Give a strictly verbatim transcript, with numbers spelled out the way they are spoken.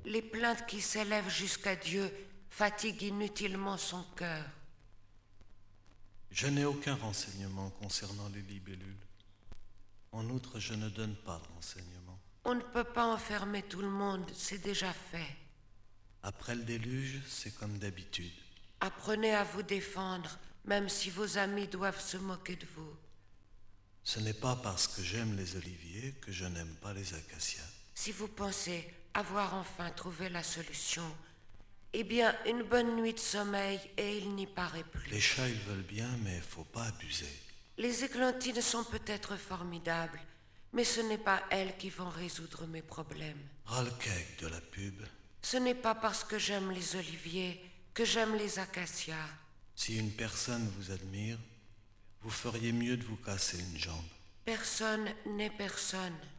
Les plaintes qui s'élèvent jusqu'à Dieu fatiguent inutilement son cœur. Je n'ai aucun renseignement concernant les libellules. En outre, je ne donne pas de renseignements. On ne peut pas enfermer tout le monde, c'est déjà fait. Après le déluge, c'est comme d'habitude. Apprenez à vous défendre, même si vos amis doivent se moquer de vous. Ce n'est pas parce que j'aime les oliviers que je n'aime pas les acacias. Si vous pensez avoir enfin trouvé la solution, eh bien, une bonne nuit de sommeil et il n'y paraît plus. Les chats, ils veulent bien, mais il faut pas abuser. Les églantines sont peut-être formidables, mais ce n'est pas elles qui vont résoudre mes problèmes. Ras le cake de la pub. Ce n'est pas parce que j'aime les oliviers que j'aime les acacias. Si une personne vous admire, vous feriez mieux de vous casser une jambe. Personne n'est personne.